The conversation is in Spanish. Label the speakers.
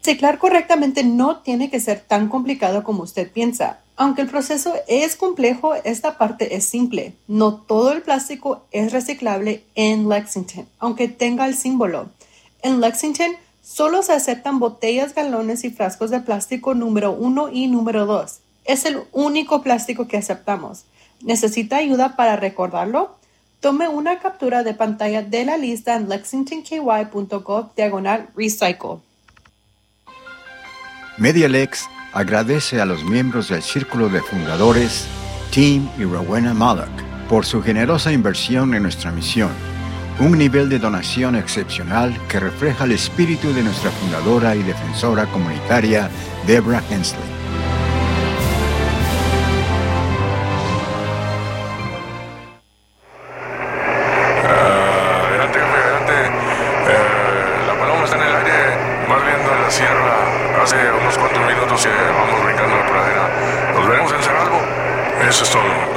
Speaker 1: Reciclar correctamente no tiene que ser tan complicado como usted piensa. Aunque el proceso es complejo, esta parte es simple. No todo el plástico es reciclable en Lexington, aunque tenga el símbolo. En Lexington solo se aceptan botellas, galones y frascos de plástico número 1 y número 2. Es el único plástico que aceptamos. ¿Necesita ayuda para recordarlo? Tome una captura de pantalla de la lista en lexingtonky.gov/recycle.
Speaker 2: MediaLex agradece a los miembros del Círculo de Fundadores, Tim y Rowena Mallock, por su generosa inversión en nuestra misión, un nivel de donación excepcional que refleja el espíritu de nuestra fundadora y defensora comunitaria, Deborah Hensley.
Speaker 3: Adelante, la paloma está en el aire, más viendo en la sierra. Hace unos cuantos minutos que vamos brincando la pradera. Nos veremos en Cerralbo. Eso es todo.